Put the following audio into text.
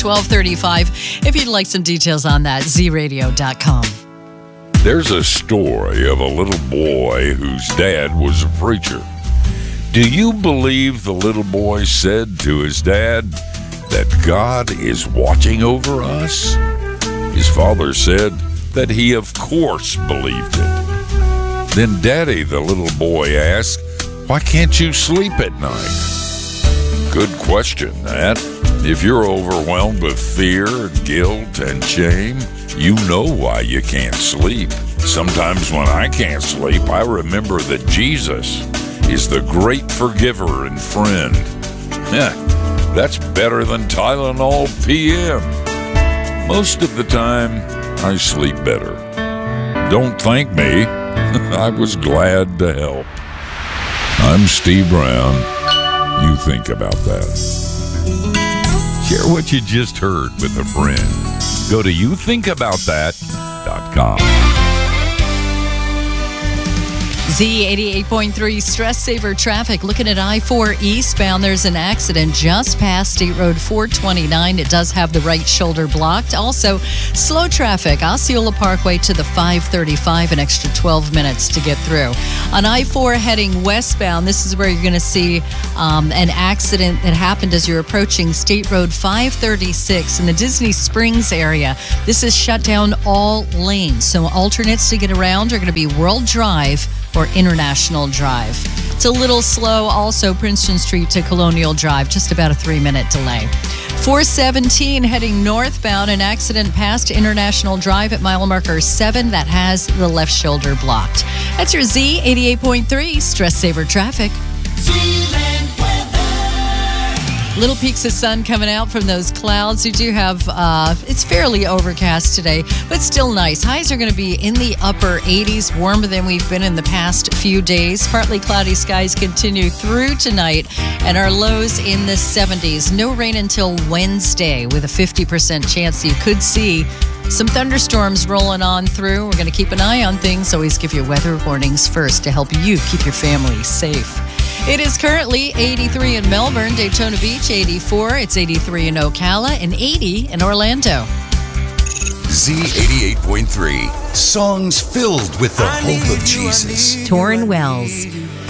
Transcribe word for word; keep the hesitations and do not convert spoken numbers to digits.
twelve thirty-five. If you'd like some details on that, z radio dot com. There's a story of a little boy whose dad was a preacher. Do you believe the little boy said to his dad that God is watching over us? His father said that he of course believed it. Then Daddy, the little boy, asked, "Why can't you sleep at night?" Good question, that. If you're overwhelmed with fear, guilt, and shame, you know why you can't sleep. Sometimes when I can't sleep, I remember that Jesus is the great forgiver and friend. Yeah, that's better than Tylenol P M. Most of the time, I sleep better. Don't thank me. I was glad to help. I'm Steve Brown. You think about that. Share what you just heard with a friend. Go to you think about that dot com. Z eighty-eight point three Stress Saver Traffic. Looking at I four eastbound, there's an accident just past State Road four twenty-nine. It does have the right shoulder blocked. Also, slow traffic, Osceola Parkway to the five thirty-five, an extra twelve minutes to get through. On I four heading westbound, this is where you're going to see um, an accident that happened as you're approaching State Road five thirty-six in the Disney Springs area. This is shut down all lanes, so alternates to get around are going to be World Drive or International Drive. It's a little slow. Also, Princeton Street to Colonial Drive, just about a three-minute delay. four seventeen heading northbound, an accident past International Drive at mile marker seven that has the left shoulder blocked. That's your Z eighty-eight point three Stress Saver Traffic. Little peaks of sun coming out from those clouds. You do have, uh, it's fairly overcast today, but still nice. Highs are going to be in the upper eighties, warmer than we've been in the past few days. Partly cloudy skies continue through tonight, and our lows in the seventies. No rain until Wednesday, with a fifty percent chance you could see some thunderstorms rolling on through. We're going to keep an eye on things. Always give you weather warnings first to help you keep your family safe. It is currently eighty-three in Melbourne, Daytona Beach eighty-four, it's eighty-three in Ocala, and eighty in Orlando. Z eighty-eight point three, songs filled with the hope of Jesus. Torrin Wells.